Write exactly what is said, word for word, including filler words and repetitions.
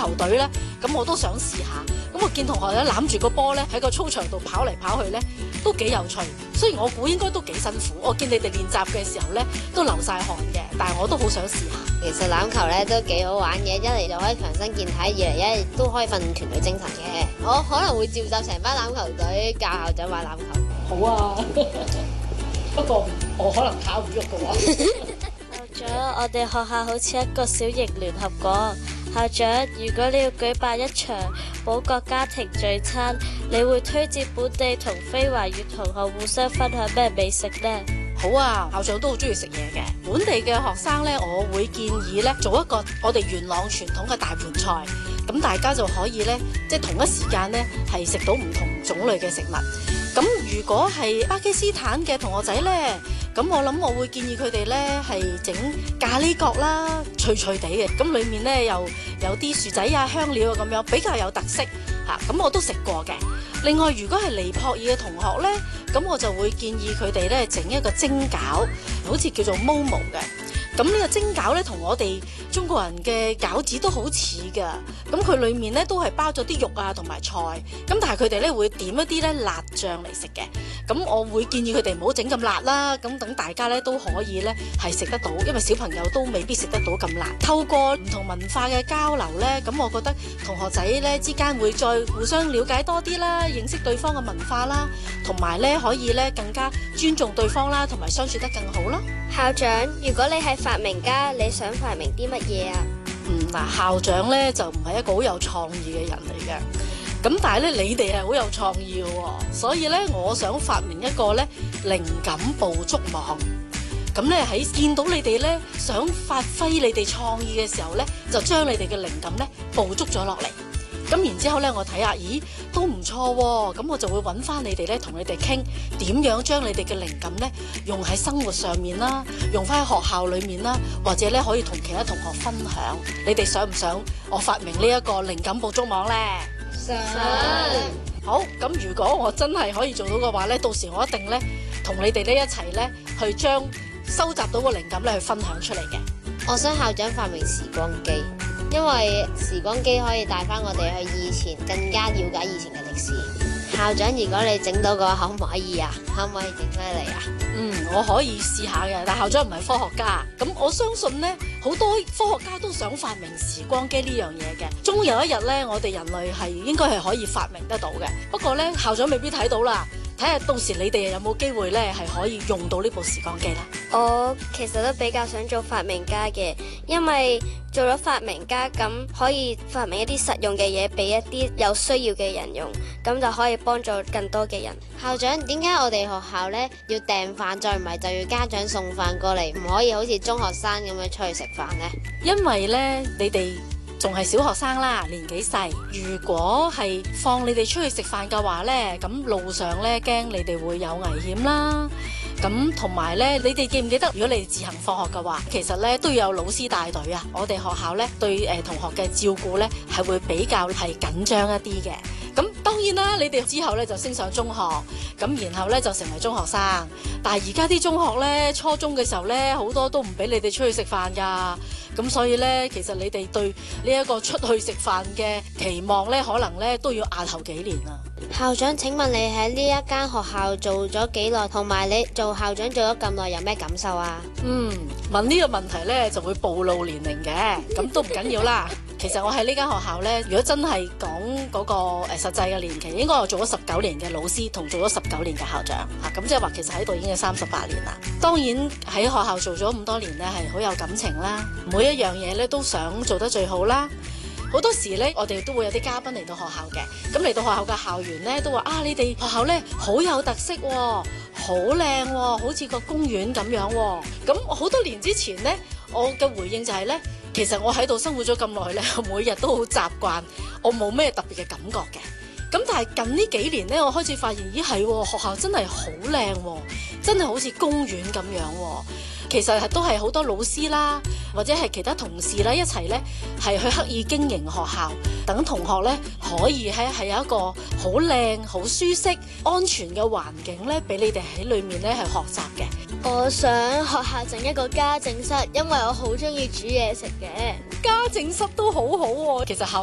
球隊呢，咁我都想試下。咁我見同學咧攬住個波呢，喺個操場度跑嚟跑去呢，都幾有趣。雖然我估應該都幾辛苦，我見你哋練習嘅時候呢，都流晒汗嘅，但係我都好想試下。 其實欖球咧都幾好玩嘅，一嚟就可以強身健體，二嚟一都可以訓練團隊精神嘅。我可能會召集成班欖球隊教校長玩欖球。 好啊，不過我可能跑唔喐嘅喎。 校長，我哋學校好似一個小型聯合國。校長，如果你要舉辦一場保國家庭聚餐，你會推薦本地同非華語同學互相分享咩美食呢？ 好啊，校長都好中意食嘢嘅。本地嘅學生呢，我會建議呢做一個我哋元朗傳統嘅大盤菜，咁大家就可以呢，即係同一時間呢係食到唔同種類嘅食物。咁如果係巴基斯坦嘅同學仔呢，咁我諗我會建議佢哋呢係整咖喱角啦，脆脆地嘅，咁裏面呢又有啲薯仔啊、香料啊咁樣，比較有特色嚇。咁我都食過嘅。另外，如果係尼泊爾嘅同學呢，咁我就會建議佢哋呢整一個蒸餃，好似叫做 momo 嘅。咁呢個蒸餃呢，同我哋中國人嘅餃子都好似㗎。咁佢裏面呢都係包咗啲肉啊同埋菜。咁但係佢哋呢會點一啲呢辣醬嚟食嘅。咁我會建議佢哋唔好整咁辣啦。咁等大家呢都可以呢係食得到，因為小朋友都未必食得到咁辣。透過唔同文化嘅交流呢，咁我覺得同學仔呢之間會再互相了解多啲啦，認識對方嘅文化啦，同埋呢可以呢更加尊重對方啦，同埋相處得更好啦。 校長，如果你係發明家，你想發明啲乜嘢啊？ 嗯，嗱，校長咧就唔係一個好有創意嘅人嚟嘅，咁但係咧你哋係好有創意嘅喎，所以咧我想發明一個咧靈感捕捉網，咁咧喺見到你哋咧想發揮你哋創意嘅時候咧，就將你哋嘅靈感咧捕捉咗落嚟。咁然之後咧，我睇下，咦，都唔錯喎。咁我就會揾翻你哋咧，同你哋傾點樣將你哋嘅靈感咧用喺生活上面啦，用翻喺學校裏面啦，或者咧可以同其他同學分享。你哋想唔想我發明呢一個靈感捕捉網咧？ 想。 好，咁如果我真係可以做到嘅話咧，到時我一定咧同你哋咧一齊咧去將收集到個靈感咧去分享出嚟嘅。 我想校長發明時光機。因為時光機可以帶翻我哋去以前，更加了解以前嘅歷史。校長，如果你整到嘅話，可唔可以啊？可唔可以整出嚟啊？ 嗯，我可以試下嘅，但校長唔係科學家，咁我相信呢，好多科學家都想發明時光機呢樣嘢嘅。終有一日呢，我哋人類係應該係可以發明得到嘅。不過呢，校長未必睇到啦。睇下到時你哋有冇機會呢係可以用到呢部時光機啦。 我其實都比較想做發明家嘅，因為做咗發明家咁可以發明一啲實用嘅嘢俾一啲有需要嘅人用，咁就可以幫助更多嘅人。 校長，點解我哋學校呢要訂飯，再唔係就要家長送飯過嚟，唔可以好似中學生咁樣出去食飯呢？ 因為呢，你哋仲係小學生啦，年紀細。如果係放你哋出去食飯嘅話呢，咁路上呢驚你哋會有危險啦。咁同埋呢，你哋記唔記得，如果你哋自行放學嘅話，其實呢都要有老師帶隊啊。我哋學校呢對誒同學嘅照顧呢係會比較係緊張一啲嘅。咁當然啦，你哋之後呢就升上中學，咁然後呢就成為中學生。但係而家啲中學呢，初中嘅時候呢，好多都唔俾你哋出去食飯㗎。咁所以呢，其實你哋對呢一個出去食飯嘅期望呢，可能呢都要押後幾年啊。 校長，請問你喺呢一間學校做咗幾耐，同埋你做校長做咗咁耐，有咩感受啊？ 嗯，問呢個問題呢就會暴露年齡嘅，咁都唔緊要啦。其實我喺呢間學校呢，如果真係講嗰個誒實際嘅年期，應該我做咗十九年嘅老師，同做咗十九年嘅校長嚇，咁即係話其實喺度已經係三十八年啦。當然喺學校做咗咁多年呢，係好有感情啦，每一樣嘢呢都想做得最好啦。好多時呢，我哋都會有啲嘉賓嚟到學校嘅，咁嚟到學校嘅校園呢，都話啊，你哋學校呢好有特色喎，好靚喎，好似個公園咁樣喎。咁好多年之前呢，我嘅回應就係呢。其實我喺度生活咗咁耐咧，我每日都好習慣，我冇咩特別嘅感覺嘅。咁但係近呢幾年咧，我開始發現，咦係學校真係好靚喎，真係好似公園咁樣喎。其實係都係好多老師啦，或者係其他同事啦，一齊咧係去刻意經營學校，等同學咧可以喺係有一個好靚、好舒適、安全嘅環境咧，俾你哋喺裏面咧係學習嘅。 我想學校整一個家政室，因為我好中意煮嘢食嘅。 家政室都好好喎，其實校